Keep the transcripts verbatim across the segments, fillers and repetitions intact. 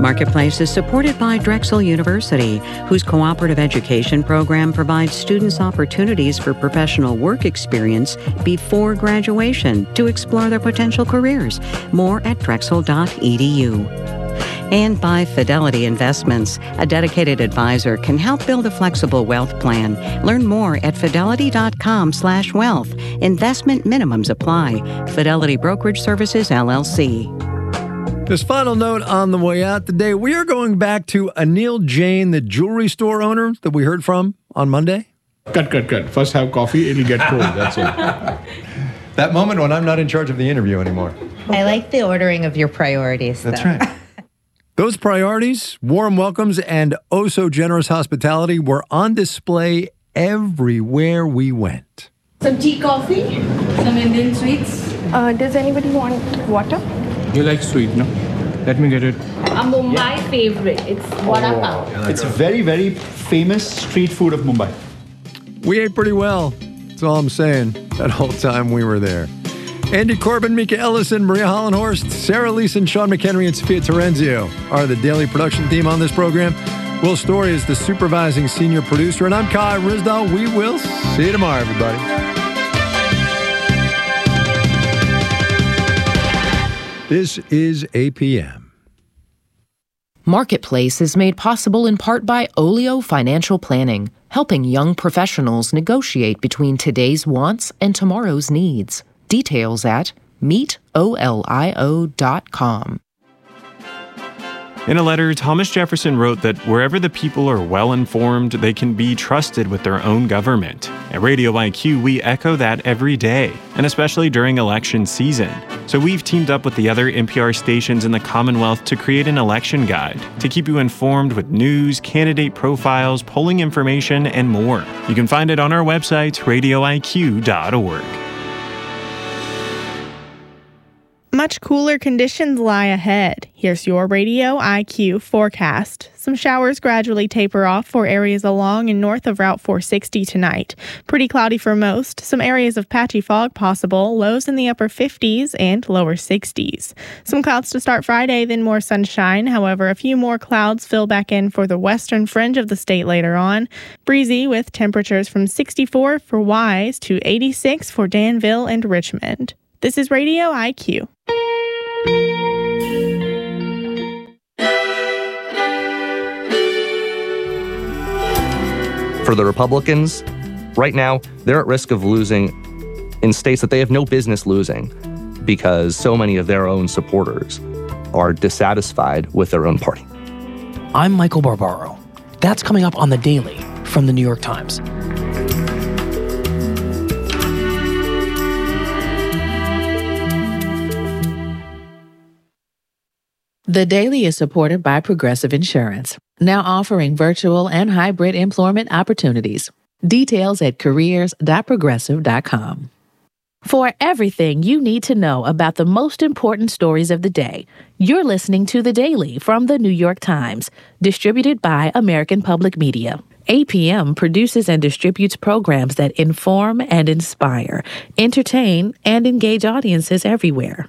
Marketplace is supported by Drexel University, whose cooperative education program provides students opportunities for professional work experience before graduation to explore their potential careers. More at drexel dot e d u. And by Fidelity Investments. A dedicated advisor can help build a flexible wealth plan. Learn more at fidelity dot com slash wealth. Investment minimums apply. Fidelity Brokerage Services, L L C. This final note on the way out today, we are going back to Anil Jain, the jewelry store owner that we heard from on Monday. Cut, cut, cut. First have coffee, it'll get cold, that's all. That moment when I'm not in charge of the interview anymore. I like the ordering of your priorities, though. That's right. Those priorities, warm welcomes, and oh-so-generous hospitality were on display everywhere we went. Some tea, coffee, some Indian sweets. Uh, does anybody want water? You like sweet, no? Let me get it. A Mumbai yeah. favorite. It's vada pav. Oh, it's very, very famous street food of Mumbai. We ate pretty well. That's all I'm saying. That whole time we were there. Andy Corbin, Mika Ellison, Maria Hollenhorst, Sarah Leeson, Sean McHenry, and Sophia Terenzio are the daily production team on this program. Will Story is the supervising senior producer, and I'm Kai Rizdal. We will see you tomorrow, everybody. This is A P M. Marketplace is made possible in part by Olio Financial Planning, helping young professionals negotiate between today's wants and tomorrow's needs. Details at meet olio dot com. In a letter, Thomas Jefferson wrote that wherever the people are well-informed, they can be trusted with their own government. At Radio I Q, we echo that every day, and especially during election season. So we've teamed up with the other N P R stations in the Commonwealth to create an election guide to keep you informed with news, candidate profiles, polling information, and more. You can find it on our website, radio I Q dot org. Much cooler conditions lie ahead. Here's your Radio I Q forecast. Some showers gradually taper off for areas along and north of Route four sixty tonight. Pretty cloudy for most. Some areas of patchy fog possible. Lows in the upper fifties and lower sixties. Some clouds to start Friday, then more sunshine. However, a few more clouds fill back in for the western fringe of the state later on. Breezy with temperatures from sixty-four for Wise to eighty-six for Danville and Richmond. This is Radio I Q. For the Republicans, right now, they're at risk of losing in states that they have no business losing because so many of their own supporters are dissatisfied with their own party. I'm Michael Barbaro. That's coming up on The Daily from The New York Times. The Daily is supported by Progressive Insurance, now offering virtual and hybrid employment opportunities. Details at careers dot progressive dot com. For everything you need to know about the most important stories of the day, you're listening to The Daily from The New York Times, distributed by American Public Media. A P M produces and distributes programs that inform and inspire, entertain, and engage audiences everywhere.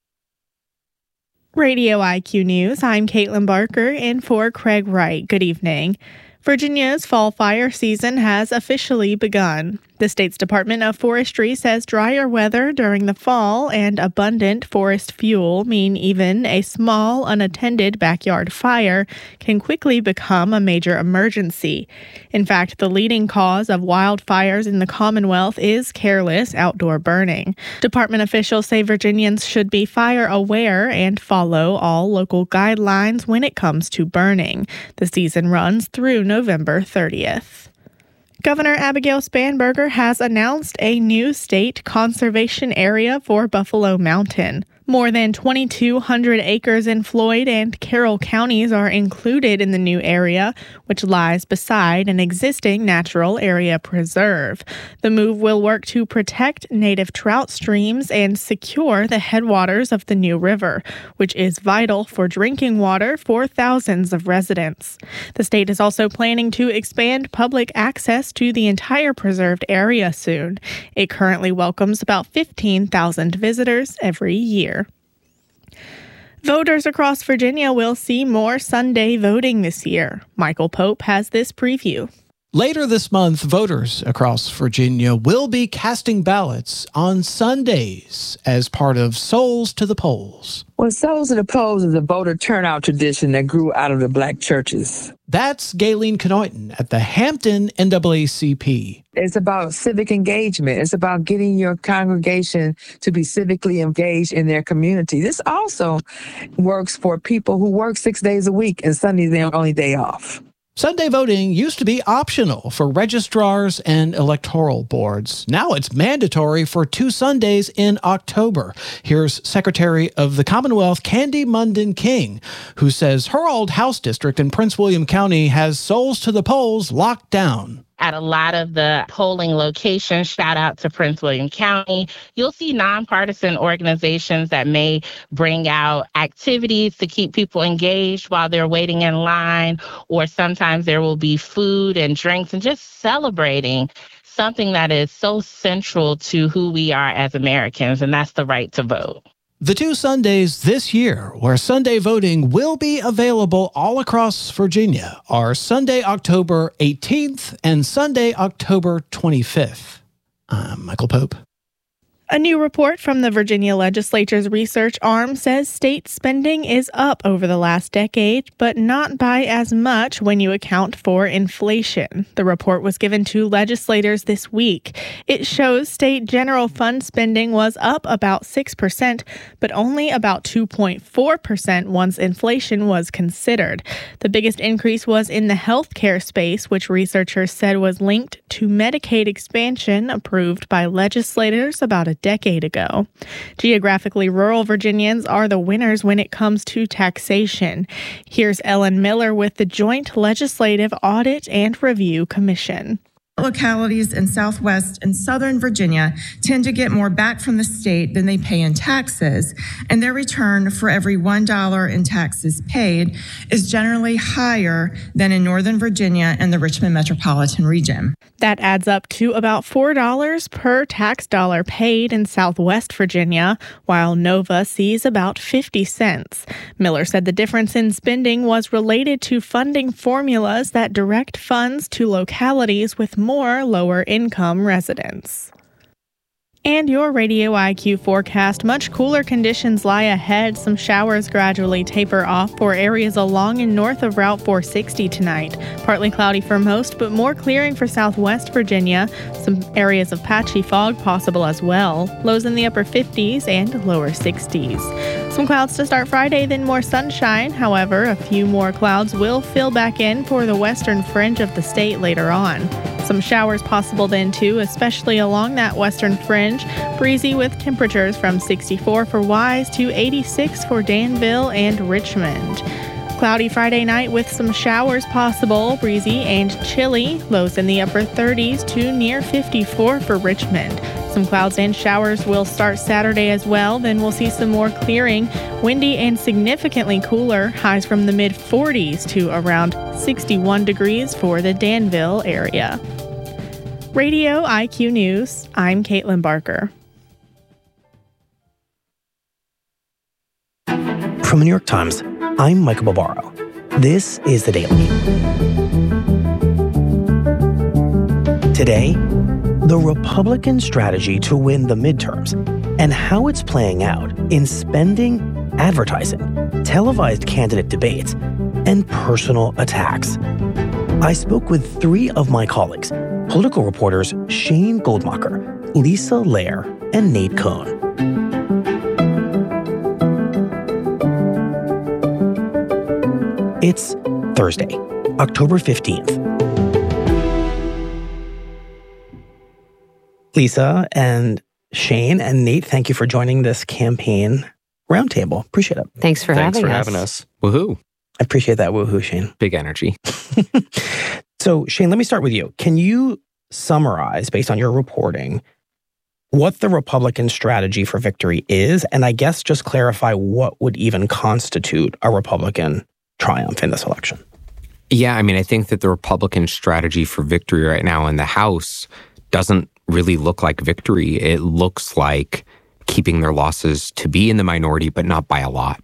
Radio I Q News, I'm Caitlin Barker, in for Craig Wright. Good evening. Virginia's fall fire season has officially begun. The state's Department of Forestry says drier weather during the fall and abundant forest fuel mean even a small, unattended backyard fire can quickly become a major emergency. In fact, the leading cause of wildfires in the Commonwealth is careless outdoor burning. Department officials say Virginians should be fire aware and follow all local guidelines when it comes to burning. The season runs through November thirtieth. Governor Abigail Spanberger has announced a new state conservation area for Buffalo Mountain. More than twenty-two hundred acres in Floyd and Carroll counties are included in the new area, which lies beside an existing natural area preserve. The move will work to protect native trout streams and secure the headwaters of the new river, which is vital for drinking water for thousands of residents. The state is also planning to expand public access to the entire preserved area soon. It currently welcomes about fifteen thousand visitors every year. Voters across Virginia will see more Sunday voting this year. Michael Pope has this preview. Later this month, voters across Virginia will be casting ballots on Sundays as part of Souls to the Polls. Well, Souls to the Polls is a voter turnout tradition that grew out of the black churches. That's Gayleen Knoyton at the Hampton N double A C P. It's about civic engagement. It's about getting your congregation to be civically engaged in their community. This also works for people who work six days a week and Sunday's their only day off. Sunday voting used to be optional for registrars and electoral boards. Now it's mandatory for two Sundays in October. Here's Secretary of the Commonwealth, Candy Munden King, who says her old House district in Prince William County has Souls to the Polls locked down. At a lot of the polling locations, shout out to Prince William County, you'll see nonpartisan organizations that may bring out activities to keep people engaged while they're waiting in line, or sometimes there will be food and drinks and just celebrating something that is so central to who we are as Americans, and that's the right to vote. The two Sundays this year where Sunday voting will be available all across Virginia are Sunday, October eighteenth and Sunday, October twenty-fifth. I'm Michael Pope. A new report from the Virginia Legislature's research arm says state spending is up over the last decade, but not by as much when you account for inflation. The report was given to legislators this week. It shows state general fund spending was up about six percent, but only about two point four percent once inflation was considered. The biggest increase was in the healthcare space, which researchers said was linked to Medicaid expansion approved by legislators about a decade ago. Geographically rural Virginians are the winners when it comes to taxation. Here's Ellen Miller with the Joint Legislative Audit and Review Commission. Localities in Southwest and Southern Virginia tend to get more back from the state than they pay in taxes, and their return for every one dollar in taxes paid is generally higher than in Northern Virginia and the Richmond metropolitan region. That adds up to about four dollars per tax dollar paid in Southwest Virginia, while Nova sees about fifty cents. Miller said the difference in spending was related to funding formulas that direct funds to localities with more lower-income residents. And your Radio I Q forecast. Much cooler conditions lie ahead. Some showers gradually taper off for areas along and north of Route four sixty tonight. Partly cloudy for most, but more clearing for southwest Virginia. Some areas of patchy fog possible as well. Lows in the upper fifties and lower sixties. Some clouds to start Friday, then more sunshine. However, a few more clouds will fill back in for the western fringe of the state later on. Some showers possible then too, especially along that western fringe. Breezy with temperatures from sixty-four for Wise to eighty-six for Danville and Richmond. Cloudy Friday night with some showers possible, breezy and chilly. Lows in the upper thirties to near fifty-four for Richmond. Some clouds and showers will start Saturday as well. Then we'll see some more clearing, windy and significantly cooler. Highs from the mid forties to around sixty-one degrees for the Danville area. Radio I Q News, I'm Caitlin Barker. From the New York Times, I'm Michael Barbaro. This is The Daily. Today, the Republican strategy to win the midterms and how it's playing out in spending, advertising, televised candidate debates, and personal attacks. I spoke with three of my colleagues, political reporters Shane Goldmacher, Lisa Lair, and Nate Cohn. It's Thursday, October fifteenth. Lisa and Shane and Nate, thank you for joining this campaign roundtable. Appreciate it. Thanks for Thanks having for us. having us. Woohoo. I appreciate that woohoo, Shane. Big energy. So, Shane, let me start with you. Can you summarize, based on your reporting, what the Republican strategy for victory is? And I guess just clarify what would even constitute a Republican triumph in this election. Yeah, I mean, I think that the Republican strategy for victory right now in the House doesn't really look like victory. It looks like keeping their losses to be in the minority, but not by a lot.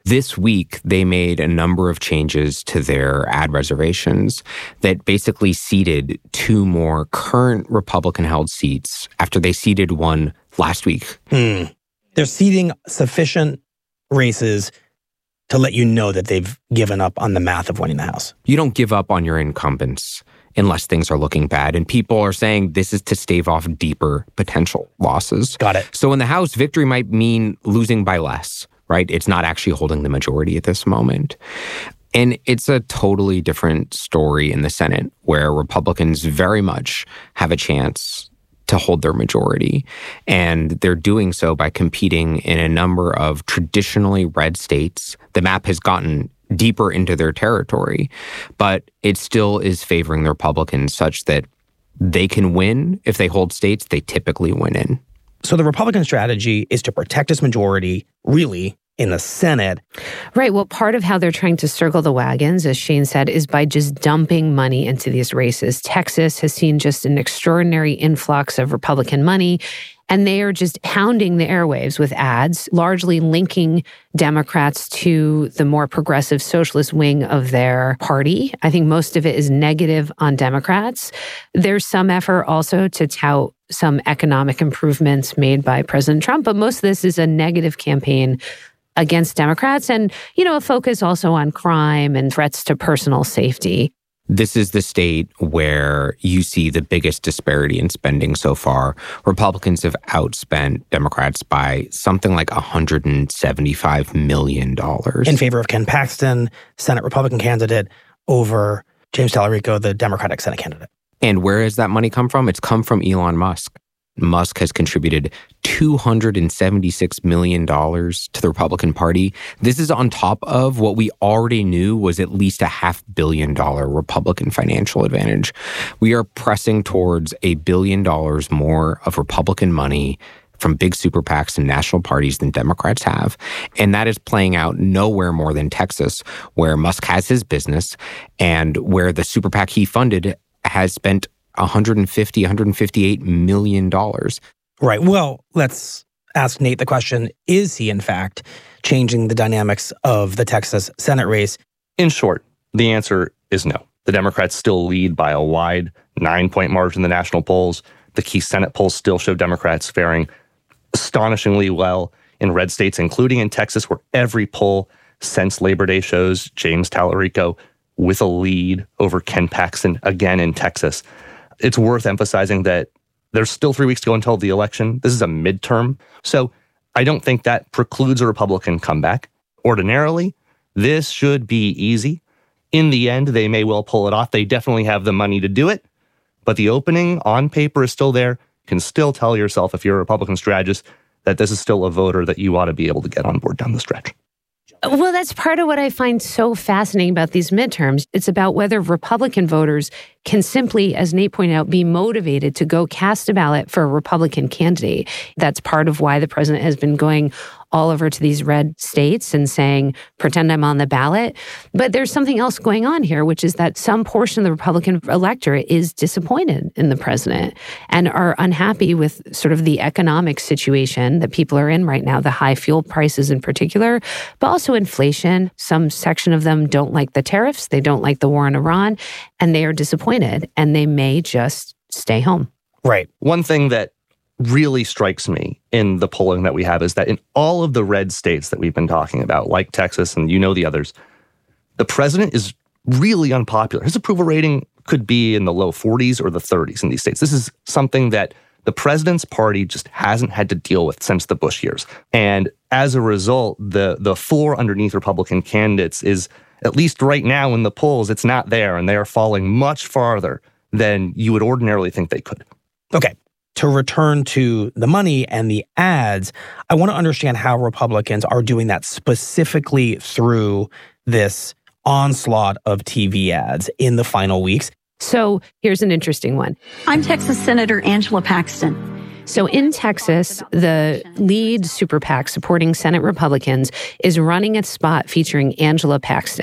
This week, they made a number of changes to their ad reservations that basically seated two more current Republican-held seats after they seated one last week. Hmm. They're seating sufficient races to let you know that they've given up on the math of winning the House. You don't give up on your incumbents unless things are looking bad. And people are saying this is to stave off deeper potential losses. Got it. So in the House, victory might mean losing by less, right? It's not actually holding the majority at this moment. And it's a totally different story in the Senate, where Republicans very much have a chance to hold their majority. And they're doing so by competing in a number of traditionally red states. The map has gotten deeper into their territory, but it still is favoring the Republicans such that they can win. If they hold states, they typically win in. So the Republican strategy is to protect its majority, really, in the Senate. Right. Well, part of how they're trying to circle the wagons, as Shane said, is by just dumping money into these races. Texas has seen just an extraordinary influx of Republican money, and they are just pounding the airwaves with ads, largely linking Democrats to the more progressive socialist wing of their party. I think most of it is negative on Democrats. There's some effort also to tout some economic improvements made by President Trump, but most of this is a negative campaign against Democrats and, you know, a focus also on crime and threats to personal safety. This is the state where you see the biggest disparity in spending so far. Republicans have outspent Democrats by something like one hundred seventy-five million dollars. In favor of Ken Paxton, Senate Republican candidate, over James Tallarico, the Democratic Senate candidate. And where has that money come from? It's come from Elon Musk. Musk has contributed two hundred seventy-six million dollars to the Republican Party. This is on top of what we already knew was at least a half billion dollar Republican financial advantage. We are pressing towards a billion dollars more of Republican money from big super PACs and national parties than Democrats have. And that is playing out nowhere more than Texas, where Musk has his business and where the super PAC he funded has spent one hundred fifty, one hundred fifty-eight million dollars. Right. Well, let's ask Nate the question, is he in fact changing the dynamics of the Texas Senate race? In short, the answer is no. The Democrats still lead by a wide nine-point margin in the national polls. The key Senate polls still show Democrats faring astonishingly well in red states, including in Texas, where every poll since Labor Day shows James Tallarico with a lead over Ken Paxton again in Texas. It's worth emphasizing that there's still three weeks to go until the election. This is a midterm. So I don't think that precludes a Republican comeback. Ordinarily, this should be easy. In the end, they may well pull it off. They definitely have the money to do it. But the opening on paper is still there. You can still tell yourself, if you're a Republican strategist, that this is still a voter that you ought to be able to get on board down the stretch. Well, that's part of what I find so fascinating about these midterms. It's about whether Republican voters can simply, as Nate pointed out, be motivated to go cast a ballot for a Republican candidate. That's part of why the president has been going all over to these red states and saying, pretend I'm on the ballot. But there's something else going on here, which is that some portion of the Republican electorate is disappointed in the president and are unhappy with sort of the economic situation that people are in right now, the high fuel prices in particular, but also inflation. Some section of them don't like the tariffs. They don't like the war in Iran, and they are disappointed, and they may just stay home. Right. One thing that really strikes me in the polling that we have is that in all of the red states that we've been talking about, like Texas and you know the others, the president is really unpopular. His approval rating could be in the low forties or the thirties in these states. This is something that the president's party just hasn't had to deal with since the Bush years. And as a result, the the floor underneath Republican candidates is, at least right now in the polls, it's not there, and they are falling much farther than you would ordinarily think they could. Okay. To return to the money and the ads, I want to understand how Republicans are doing that specifically through this onslaught of T V ads in the final weeks. So here's an interesting one. I'm Texas Senator Angela Paxton. So in Texas, the lead super PAC supporting Senate Republicans is running a spot featuring Angela Paxton.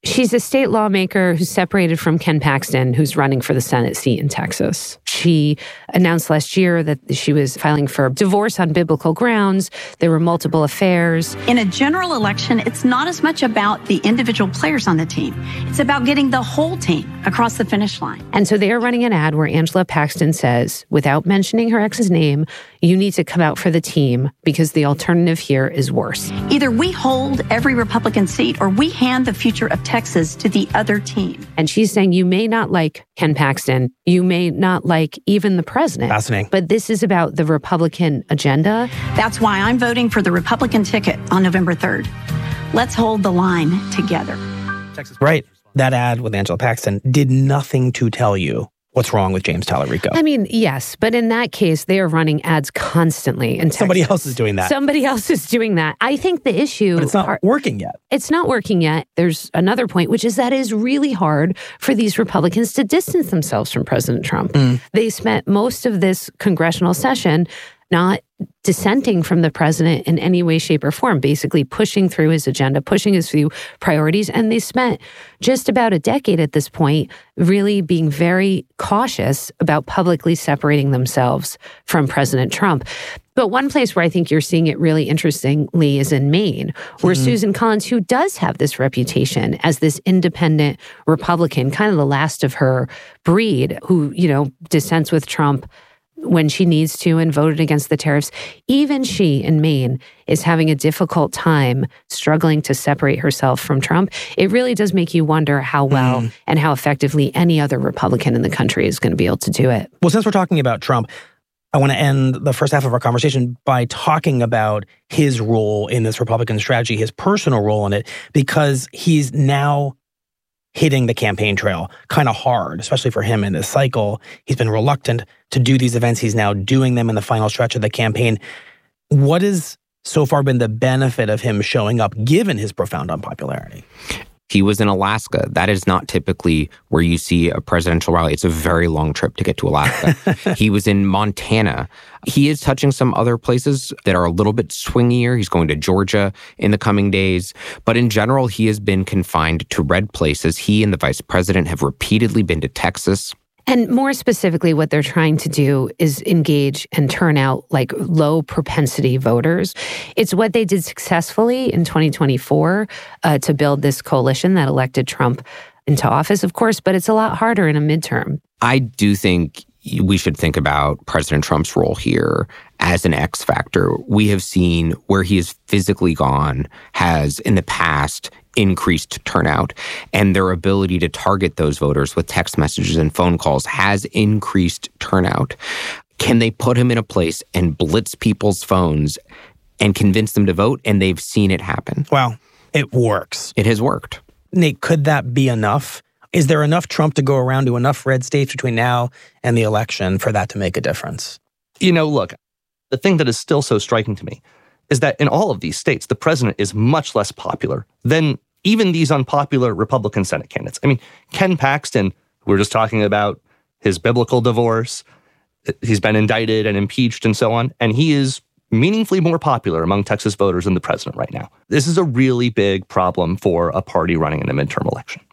She's a state lawmaker who's separated from Ken Paxton, who's running for the Senate seat in Texas. She announced last year that she was filing for divorce on biblical grounds. There were multiple affairs. In a general election, it's not as much about the individual players on the team. It's about getting the whole team across the finish line. And so they are running an ad where Angela Paxton says, without mentioning her ex's name, you need to come out for the team because the alternative here is worse. Either we hold every Republican seat or we hand the future of Texas to the other team. And she's saying you may not like Ken Paxton, you may not like even the president. Fascinating. But this is about the Republican agenda. That's why I'm voting for the Republican ticket on November third. Let's hold the line together. Texas. Right. That ad with Angela Paxton did nothing to tell you what's wrong with James Tallarico. I mean, yes, but in that case, they are running ads constantly in Texas. Somebody else is doing that. Somebody else is doing that. I think the issue... But it's not are, working yet. It's not working yet. There's another point, which is that it is really hard for these Republicans to distance themselves from President Trump. Mm. They spent most of this congressional session not dissenting from the president in any way, shape, or form, basically pushing through his agenda, pushing his few priorities. And they spent just about a decade at this point really being very cautious about publicly separating themselves from President Trump. But one place where I think you're seeing it really interestingly is in Maine, where mm-hmm. Susan Collins, who does have this reputation as this independent Republican, kind of the last of her breed, who, you know, dissents with Trump when she needs to and voted against the tariffs. Even she in Maine is having a difficult time struggling to separate herself from Trump. It really does make you wonder how well mm. and how effectively any other Republican in the country is going to be able to do it. Well, since we're talking about Trump, I want to end the first half of our conversation by talking about his role in this Republican strategy, his personal role in it, because he's now hitting the campaign trail kind of hard, especially for him in this cycle. He's been reluctant to do these events. He's now doing them in the final stretch of the campaign. What has so far been the benefit of him showing up, given his profound unpopularity? He was in Alaska. That is not typically where you see a presidential rally. It's a very long trip to get to Alaska. He was in Montana. He is touching some other places that are a little bit swingier. He's going to Georgia in the coming days. But in general, he has been confined to red places. He and the vice president have repeatedly been to Texas. And more specifically, what they're trying to do is engage and turn out like low propensity voters. It's what they did successfully in twenty twenty-four uh, to build this coalition that elected Trump into office, of course, but it's a lot harder in a midterm. I do think we should think about President Trump's role here as an X factor. We have seen where he has physically gone has in the past increased turnout, and their ability to target those voters with text messages and phone calls has increased turnout. Can they put him in a place and blitz people's phones and convince them to vote? And they've seen it happen. Well, it works. It has worked. Nate, could that be enough? Is there enough Trump to go around to enough red states between now and the election for that to make a difference? You know, look, the thing that is still so striking to me is that in all of these states, the president is much less popular than even these unpopular Republican Senate candidates. I mean, Ken Paxton, we were just talking about his biblical divorce. He's been indicted and impeached and so on, and he is meaningfully more popular among Texas voters than the president right now. This is a really big problem for a party running in a midterm election.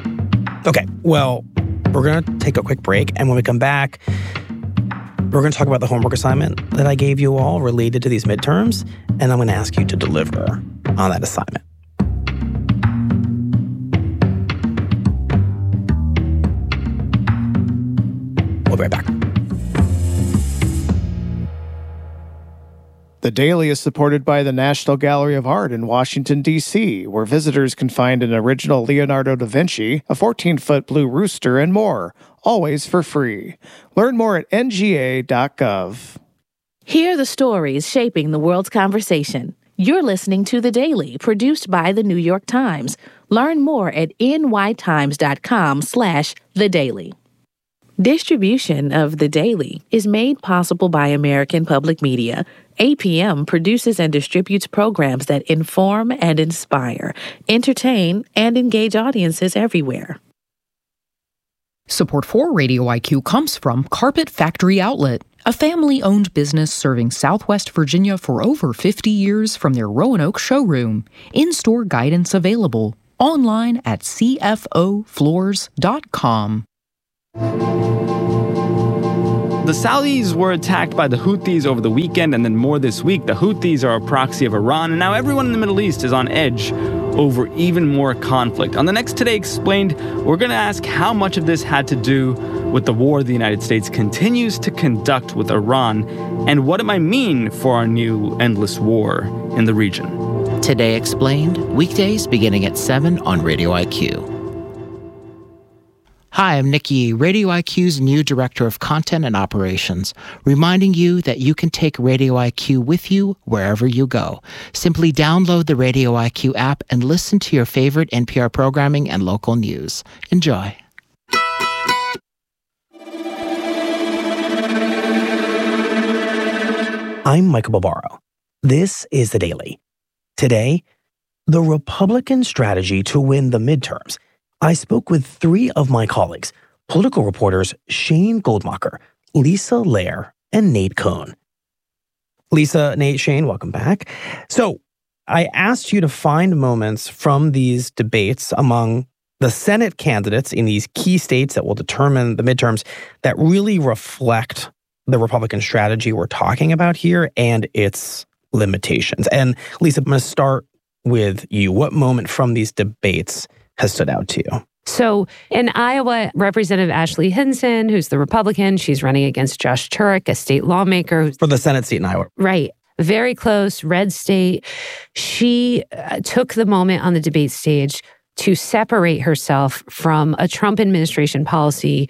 Okay, well, we're going to take a quick break, and when we come back, we're going to talk about the homework assignment that I gave you all related to these midterms, and I'm going to ask you to deliver on that assignment. We'll be right back. The Daily is supported by the National Gallery of Art in Washington, D C, where visitors can find an original Leonardo da Vinci, a fourteen-foot blue rooster, and more, always for free. Learn more at N G A dot gov. Hear the stories shaping the world's conversation. You're listening to The Daily, produced by The New York Times. Learn more at N Y Times dot com slash The Daily. Distribution of The Daily is made possible by American Public Media. A P M produces and distributes programs that inform and inspire, entertain, and engage audiences everywhere. Support for Radio I Q comes from Carpet Factory Outlet, a family-owned business serving Southwest Virginia for over fifty years from their Roanoke showroom. In-store guidance available. Online at c f o floors dot com. The Saudis were attacked by the Houthis over the weekend, and then more this week. The Houthis are a proxy of Iran, and now everyone in the Middle East is on edge over even more conflict. On the next Today Explained, we're going to ask how much of this had to do with the war the United States continues to conduct with Iran, and what it might mean for our new endless war in the region. Today Explained, weekdays beginning at seven on Radio I Q. Hi, I'm Nikki, Radio I Q's new Director of Content and Operations, reminding you that you can take Radio I Q with you wherever you go. Simply download the Radio I Q app and listen to your favorite N P R programming and local news. Enjoy. I'm Michael Barbaro. This is The Daily. Today, the Republican strategy to win the midterms. I spoke with three of my colleagues, political reporters Shane Goldmacher, Lisa Lair, and Nate Cohn. Lisa, Nate, Shane, welcome back. So I asked you to find moments from these debates among the Senate candidates in these key states that will determine the midterms that really reflect the Republican strategy we're talking about here and its limitations. And Lisa, I'm going to start with you. What moment from these debates has stood out to you? So in Iowa, Representative Ashley Hinson, who's the Republican, she's running against Josh Turek, a state lawmaker. For the Senate seat in Iowa. Right. Very close, red state. She uh, took the moment on the debate stage to separate herself from a Trump administration policy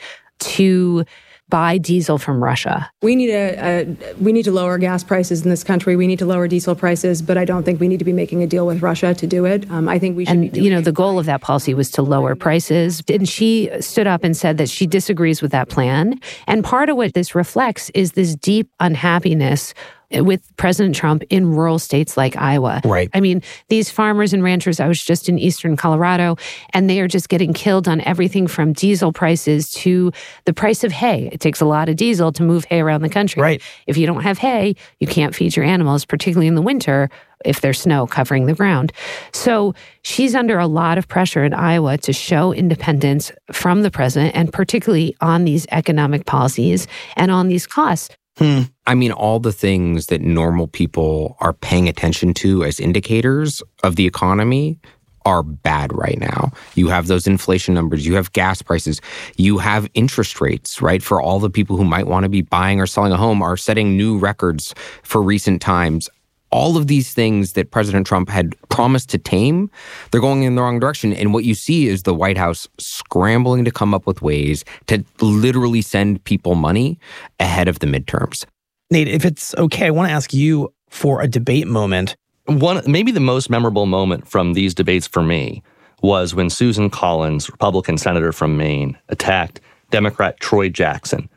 to buy diesel from Russia. We need a, a we need to lower gas prices in this country. We need to lower diesel prices, but I don't think we need to be making a deal with Russia to do it. Um, I think we should. And be you know, the goal of that policy was to lower prices. And she stood up and said that she disagrees with that plan. And part of what this reflects is this deep unhappiness with President Trump in rural states like Iowa. Right. I mean, these farmers and ranchers, I was just in eastern Colorado, and they are just getting killed on everything from diesel prices to the price of hay. It takes a lot of diesel to move hay around the country. Right. If you don't have hay, you can't feed your animals, particularly in the winter if there's snow covering the ground. So she's under a lot of pressure in Iowa to show independence from the president, and particularly on these economic policies and on these costs. Hmm. I mean, all the things that normal people are paying attention to as indicators of the economy are bad right now. You have those inflation numbers, you have gas prices, you have interest rates, right? For all the people who might want to be buying or selling a home are setting new records for recent times. All of these things that President Trump had promised to tame, they're going in the wrong direction. And what you see is the White House scrambling to come up with ways to literally send people money ahead of the midterms. Nate, if it's okay, I want to ask you for a debate moment. One, maybe the most memorable moment from these debates for me was when Susan Collins, Republican senator from Maine, attacked Democrat Troy Jackson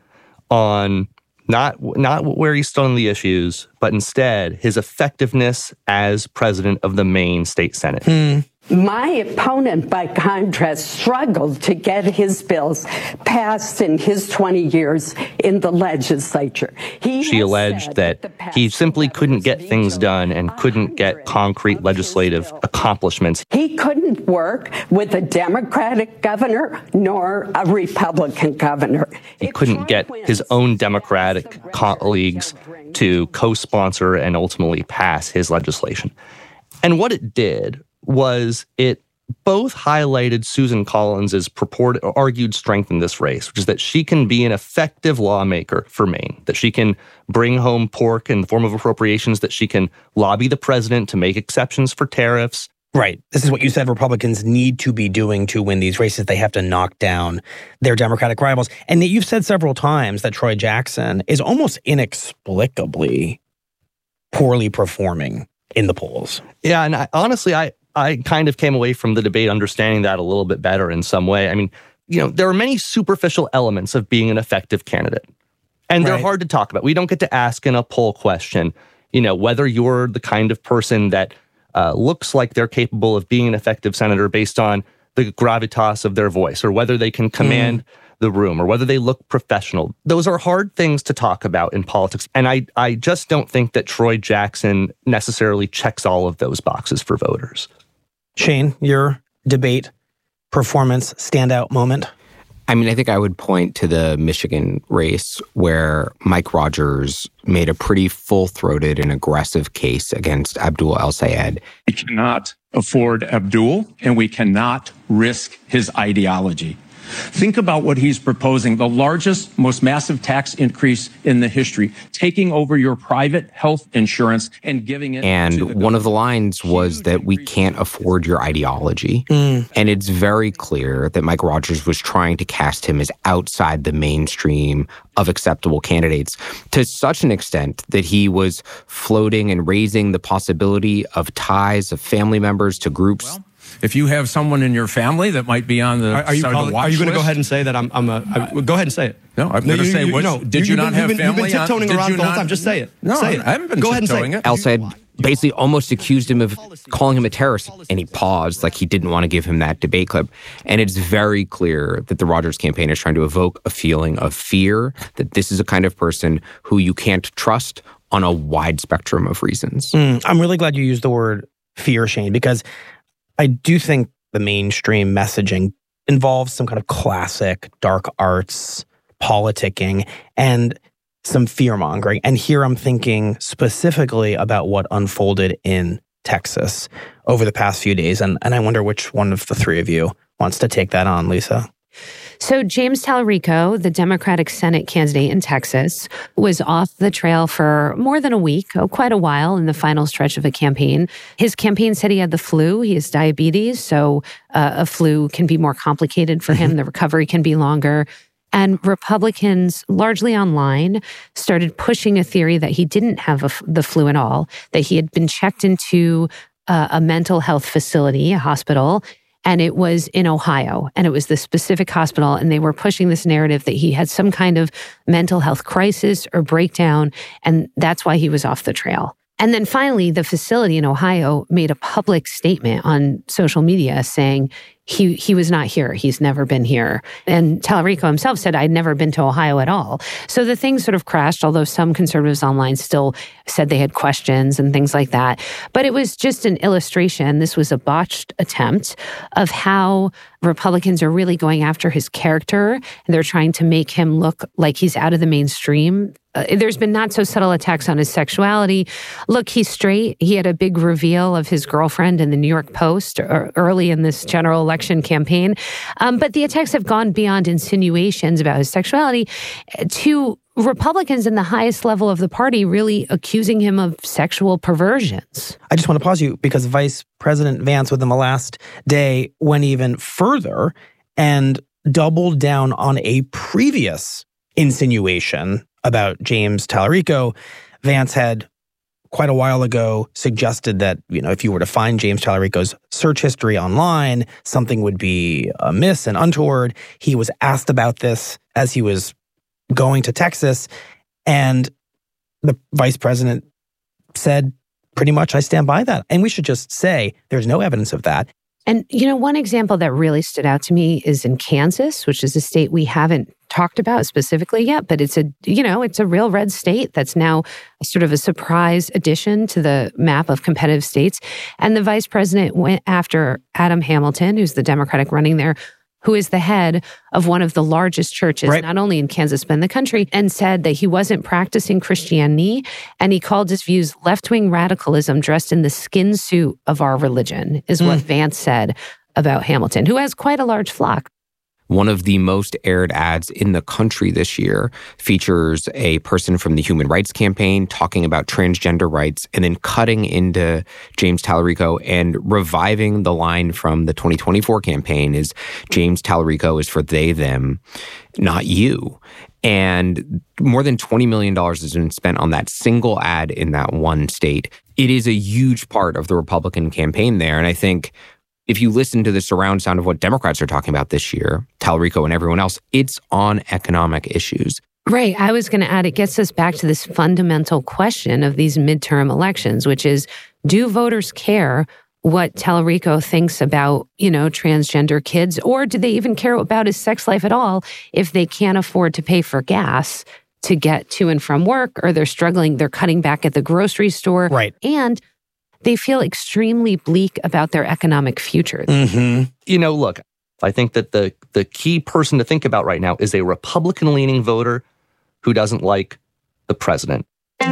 on Not not where he stood on the issues, but instead his effectiveness as president of the Maine State Senate. Hmm. My opponent, by contrast, struggled to get his bills passed in his twenty years in the legislature. He she alleged that, that he simply couldn't get things done and couldn't get concrete legislative accomplishments. He couldn't work with a Democratic governor nor a Republican governor. He couldn't get his own Democratic colleagues to co-sponsor and ultimately pass his legislation. And what it did was it both highlighted Susan Collins' purported argued strength in this race, which is that she can be an effective lawmaker for Maine, that she can bring home pork in the form of appropriations, that she can lobby the president to make exceptions for tariffs. Right. This is what you said Republicans need to be doing to win these races. They have to knock down their Democratic rivals. And you've said several times that Troy Jackson is almost inexplicably poorly performing in the polls. Yeah, and I, honestly, I I kind of came away from the debate understanding that a little bit better in some way. I mean, you know, there are many superficial elements of being an effective candidate, and they're right. hard to talk about. We don't get to ask in a poll question, you know, whether you're the kind of person that uh, looks like they're capable of being an effective senator based on the gravitas of their voice, or whether they can command mm. the room, or whether they look professional. Those are hard things to talk about in politics. And I, I just don't think that Troy Jackson necessarily checks all of those boxes for voters. Shane, your debate performance standout moment? I mean, I think I would point to the Michigan race where Mike Rogers made a pretty full-throated and aggressive case against Abdul El-Sayed. We cannot afford Abdul, and we cannot risk his ideology. Think about what he's proposing, the largest, most massive tax increase in the history, taking over your private health insurance and giving it And to the one of the lines was that we can't afford your ideology. Mm. And it's very clear that Mike Rogers was trying to cast him as outside the mainstream of acceptable candidates to such an extent that he was floating and raising the possibility of ties of family members to groups. Well, if you have someone in your family that might be on the Are, are you, side of calling, the watch are you going to list? go ahead and say that I'm, I'm a, I, go ahead and say it. No, I'm No, going to you- say, you- what, no, did you- you not you've have been- you've been family on- tiptoeing did around you the whole not- time. Just say it. No, Say it. I haven't been Go ahead and say tiptoeing it. it. El-Sayed basically almost accused him of calling him a terrorist, and he paused like he didn't want to give him that debate clip. And it's very clear that the Rogers campaign is trying to evoke a feeling of fear, that this is a kind of person who you can't trust on a wide spectrum of reasons. Mm, I'm really glad you used the word fear, Shane, because I do think the mainstream messaging involves some kind of classic dark arts politicking and some fear-mongering. And here I'm thinking specifically about what unfolded in Texas over the past few days. And, and I wonder which one of the three of you wants to take that on, Lisa. So James Talarico, the Democratic Senate candidate in Texas, was off the trail for more than a week, oh, quite a while in the final stretch of a campaign. His campaign said he had the flu. He has diabetes, so uh, a flu can be more complicated for him. The recovery can be longer. And Republicans, largely online, started pushing a theory that he didn't have a, the flu at all, that he had been checked into uh, a mental health facility, a hospital, and it was in Ohio, and it was the specific hospital, and they were pushing this narrative that he had some kind of mental health crisis or breakdown, and that's why he was off the trail. And then finally, the facility in Ohio made a public statement on social media saying he he was not here. He's never been here. And Talarico himself said, I'd never been to Ohio at all. So the thing sort of crashed, although some conservatives online still said they had questions and things like that. But it was just an illustration. This was a botched attempt of how Republicans are really going after his character. And they're trying to make him look like he's out of the mainstream. Uh, there's been not so subtle attacks on his sexuality. Look, he's straight. He had a big reveal of his girlfriend in the New York Post early in this general election campaign. Um, but the attacks have gone beyond insinuations about his sexuality to Republicans in the highest level of the party really accusing him of sexual perversions. I just want to pause you because Vice President Vance within the last day went even further and doubled down on a previous insinuation about James Talarico. Vance had quite a while ago suggested that, you know, if you were to find James Talarico's search history online, something would be amiss and untoward. He was asked about this as he was going to Texas, and the vice president said, pretty much, I stand by that. And we should just say there's no evidence of that. And, you know, one example that really stood out to me is in Kansas, which is a state we haven't talked about specifically yet, but it's a, you know, it's a real red state that's now sort of a surprise addition to the map of competitive states. And the vice president went after Adam Hamilton, who's the Democratic running there, who is the head of one of the largest churches, right, not only in Kansas, but in the country, and said that he wasn't practicing Christianity. And he called his views left-wing radicalism dressed in the skin suit of our religion, is mm. what Vance said about Hamilton, who has quite a large flock. One of the most aired ads in the country this year features a person from the Human Rights Campaign talking about transgender rights and then cutting into James Talarico and reviving the line from the twenty twenty-four campaign is James Talarico is for they, them, not you. And more than twenty million dollars has been spent on that single ad in that one state. It is a huge part of the Republican campaign there. And I think if you listen to the surround sound of what Democrats are talking about this year, Talarico and everyone else, it's on economic issues. Right. I was going to add, it gets us back to this fundamental question of these midterm elections, which is, do voters care what Talarico thinks about, you know, transgender kids, or do they even care about his sex life at all if they can't afford to pay for gas to get to and from work, or they're struggling, they're cutting back at the grocery store. Right. And They feel extremely bleak about their economic future. Mm-hmm. You know, look, I think that the, the key person to think about right now is a Republican-leaning voter who doesn't like the president.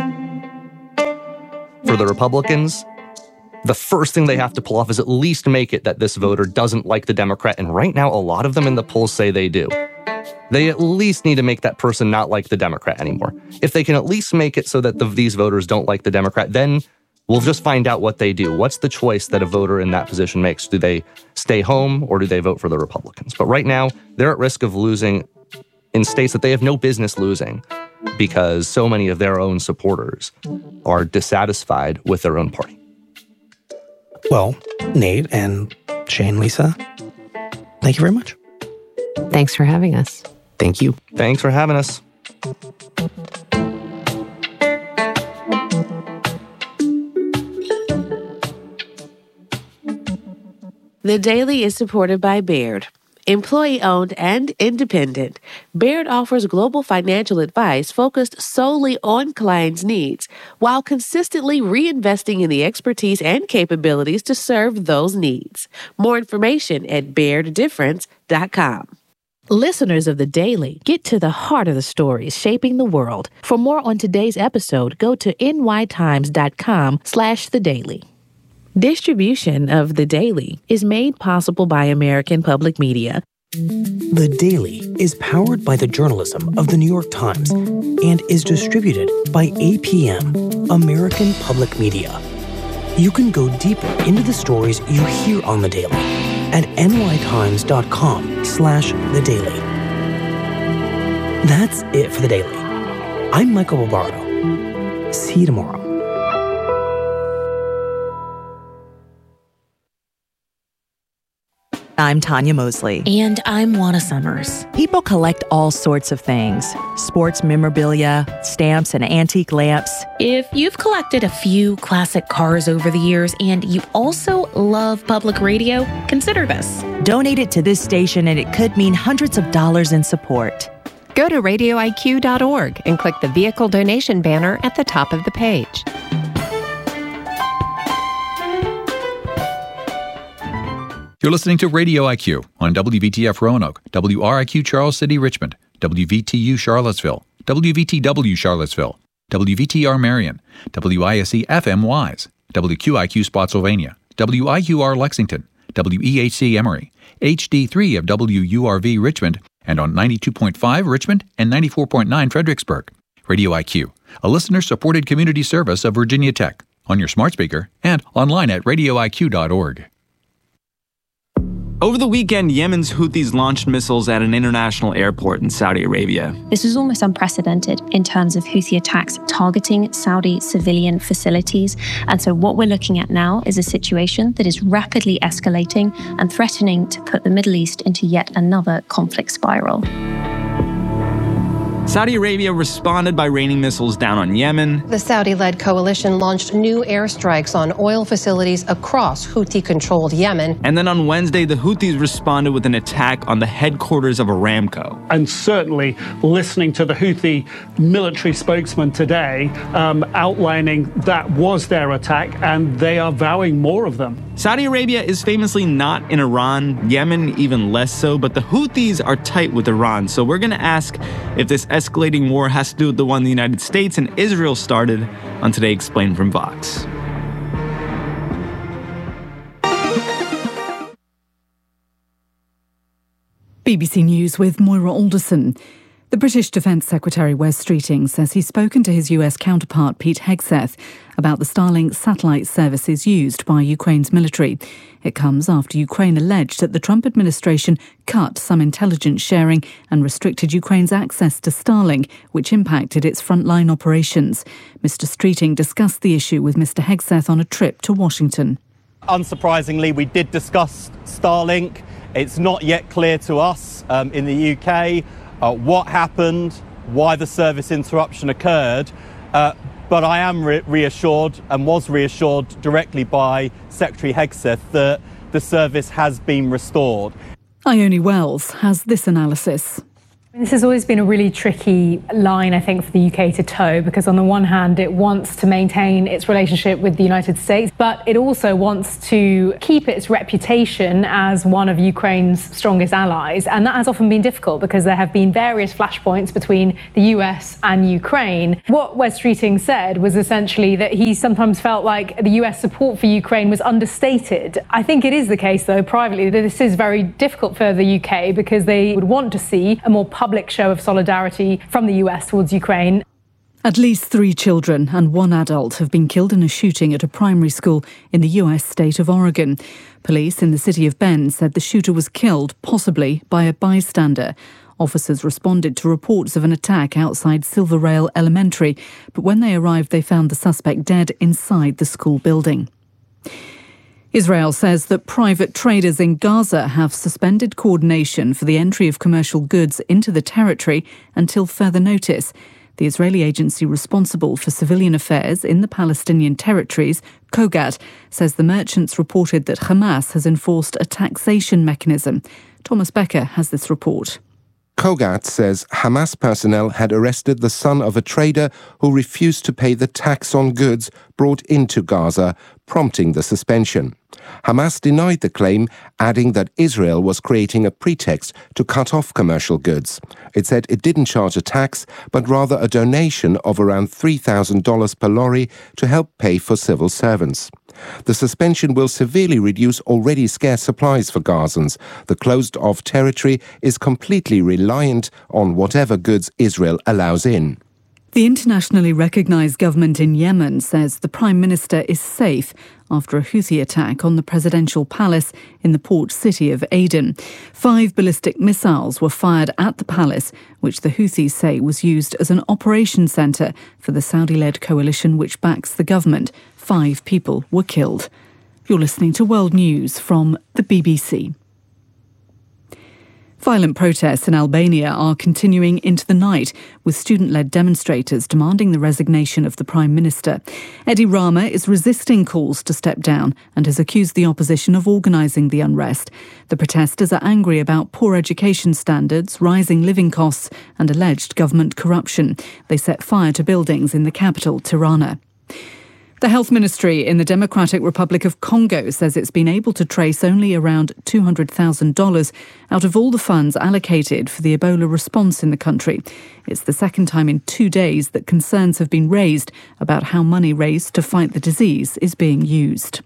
For the Republicans, the first thing they have to pull off is at least make it that this voter doesn't like the Democrat. And right now, a lot of them in the polls say they do. They at least need to make that person not like the Democrat anymore. If they can at least make it so that the, these voters don't like the Democrat, then we'll just find out what they do. What's the choice that a voter in that position makes? Do they stay home or do they vote for the Republicans? But right now, they're at risk of losing in states that they have no business losing because so many of their own supporters are dissatisfied with their own party. Well, Nate and Shane, Lisa, thank you very much. Thanks for having us. Thank you. Thanks for having us. The Daily is supported by Baird. Employee-owned and independent, Baird offers global financial advice focused solely on clients' needs, while consistently reinvesting in the expertise and capabilities to serve those needs. More information at baird difference dot com. Listeners of The Daily get to the heart of the stories shaping the world. For more on today's episode, go to n y times dot com slash the daily. Distribution of The Daily is made possible by American Public Media. The Daily is powered by the journalism of The New York Times and is distributed by A P M, American Public Media. You can go deeper into the stories you hear on The Daily at n y times dot com slash the daily. That's it for The Daily. I'm Michael Barbaro. See you tomorrow. I'm Tanya Mosley. And I'm Juana Summers. People collect all sorts of things. Sports memorabilia, stamps, and antique lamps. If you've collected a few classic cars over the years and you also love public radio, consider this. Donate it to this station and it could mean hundreds of dollars in support. Go to radio I Q dot org and click the vehicle donation banner at the top of the page. You're listening to Radio I Q on W V T F Roanoke, W R I Q Charles City Richmond, W V T U Charlottesville, W V T W Charlottesville, W V T R Marion, W I S E F M Wise, W Q I Q Spotsylvania, W I U R Lexington, W E H C Emory, H D three of W U R V Richmond, and on ninety-two point five Richmond and ninety-four point nine Fredericksburg. Radio I Q, a listener-supported community service of Virginia Tech, on your smart speaker and online at radio I Q dot org. Over the weekend, Yemen's Houthis launched missiles at an international airport in Saudi Arabia. This is almost unprecedented in terms of Houthi attacks targeting Saudi civilian facilities. And so what we're looking at now is a situation that is rapidly escalating and threatening to put the Middle East into yet another conflict spiral. Saudi Arabia responded by raining missiles down on Yemen. The Saudi-led coalition launched new airstrikes on oil facilities across Houthi-controlled Yemen. And then on Wednesday, the Houthis responded with an attack on the headquarters of Aramco. And certainly listening to the Houthi military spokesman today um, outlining that was their attack, and they are vowing more of them. Saudi Arabia is famously not in Iran, Yemen even less so, but the Houthis are tight with Iran. So we're going to ask if this escalating war has to do with the one the United States and Israel started on Today Explained from Vox. B B C News with Moira Alderson. The British Defence Secretary Wes Streeting says he's spoken to his U S counterpart Pete Hegseth about the Starlink satellite services used by Ukraine's military. It comes after Ukraine alleged that the Trump administration cut some intelligence sharing and restricted Ukraine's access to Starlink, which impacted its frontline operations. Mister Streeting discussed the issue with Mister Hegseth on a trip to Washington. Unsurprisingly, we did discuss Starlink. It's not yet clear to us um, in the U K Uh, what happened, why the service interruption occurred, uh, but I am re- reassured and was reassured directly by Secretary Hegseth that the service has been restored. Ione Wells has this analysis. This has always been a really tricky line, I think, for the U K to toe, because on the one hand, it wants to maintain its relationship with the United States, but it also wants to keep its reputation as one of Ukraine's strongest allies. And that has often been difficult because there have been various flashpoints between the U S and Ukraine. What Wes Streeting said was essentially that he sometimes felt like the U S support for Ukraine was understated. I think it is the case, though, privately, that this is very difficult for the U K because they would want to see a more public show of solidarity from the U S towards Ukraine. At least three children and one adult have been killed in a shooting at a primary school in the U S state of Oregon. Police in the city of Bend said the shooter was killed, possibly by a bystander. Officers responded to reports of an attack outside Silver Rail Elementary, but when they arrived, they found the suspect dead inside the school building. Israel says that private traders in Gaza have suspended coordination for the entry of commercial goods into the territory until further notice. The Israeli agency responsible for civilian affairs in the Palestinian territories, Kogat, says the merchants reported that Hamas has enforced a taxation mechanism. Thomas Becker has this report. Kogat says Hamas personnel had arrested the son of a trader who refused to pay the tax on goods brought into Gaza, prompting the suspension. Hamas denied the claim, adding that Israel was creating a pretext to cut off commercial goods. It said it didn't charge a tax, but rather a donation of around three thousand dollars per lorry to help pay for civil servants. The suspension will severely reduce already scarce supplies for Gazans. The closed-off territory is completely reliant on whatever goods Israel allows in. The internationally recognised government in Yemen says the Prime Minister is safe after a Houthi attack on the presidential palace in the port city of Aden. Five ballistic missiles were fired at the palace, which the Houthis say was used as an operation centre for the Saudi-led coalition which backs the government. Five people were killed. You're listening to World News from the B B C. Violent protests in Albania are continuing into the night, with student-led demonstrators demanding the resignation of the Prime Minister. Edi Rama is resisting calls to step down and has accused the opposition of organising the unrest. The protesters are angry about poor education standards, rising living costs and alleged government corruption. They set fire to buildings in the capital, Tirana. The Health Ministry in the Democratic Republic of Congo says it's been able to trace only around two hundred thousand dollars out of all the funds allocated for the Ebola response in the country. It's the second time in two days that concerns have been raised about how money raised to fight the disease is being used.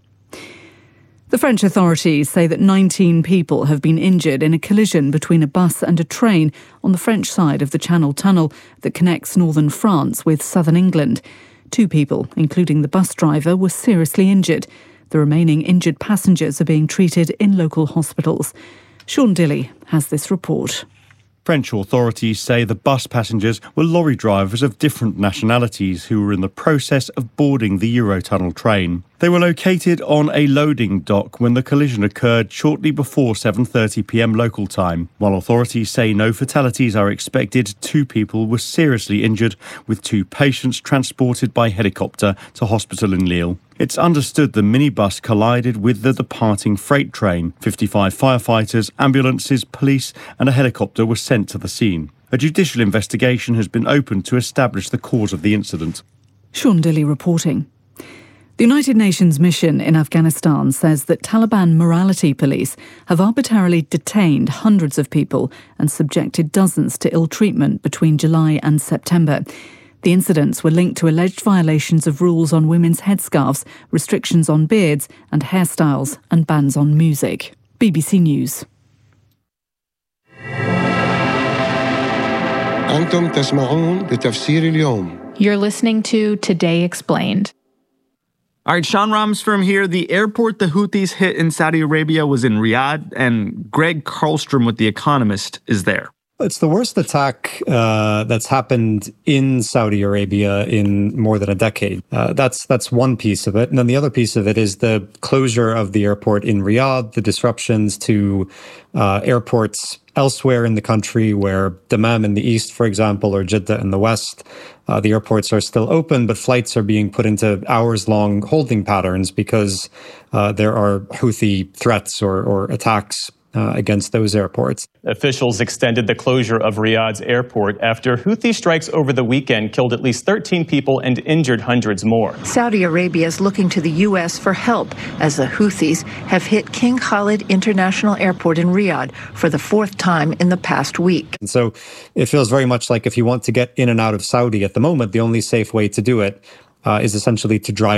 The French authorities say that nineteen people have been injured in a collision between a bus and a train on the French side of the Channel Tunnel that connects northern France with southern England. Two people, including the bus driver, were seriously injured. The remaining injured passengers are being treated in local hospitals. Sean Dilley has this report. French authorities say the bus passengers were lorry drivers of different nationalities who were in the process of boarding the Eurotunnel train. They were located on a loading dock when the collision occurred shortly before seven thirty p m local time. While authorities say no fatalities are expected, two people were seriously injured, with two patients transported by helicopter to hospital in Lille. It's understood the minibus collided with the departing freight train. fifty-five firefighters, ambulances, police and a helicopter were sent to the scene. A judicial investigation has been opened to establish the cause of the incident. Sean Dilley reporting. The United Nations mission in Afghanistan says that Taliban morality police have arbitrarily detained hundreds of people and subjected dozens to ill treatment between July and September. The incidents were linked to alleged violations of rules on women's headscarves, restrictions on beards and hairstyles, and bans on music. B B C News. You're listening to Today Explained. All right, Sean Ramsfrom here. The airport the Houthis hit in Saudi Arabia was in Riyadh, and Greg Karlstrom with The Economist is there. It's the worst attack uh, that's happened in Saudi Arabia in more than a decade. Uh, that's that's one piece of it. And then the other piece of it is the closure of the airport in Riyadh, the disruptions to uh, airports elsewhere in the country, where Dammam in the east, for example, or Jeddah in the west, uh, the airports are still open, but flights are being put into hours-long holding patterns because uh, there are Houthi threats or, or attacks uh, against those airports. Officials extended the closure of Riyadh's airport after Houthi strikes over the weekend killed at least thirteen people and injured hundreds more. Saudi Arabia is looking to the U S for help as the Houthis have hit King Khalid International Airport in Riyadh for the fourth time in the past week. And so it feels very much like if you want to get in and out of Saudi at the moment, the only safe way to do it uh, is essentially to drive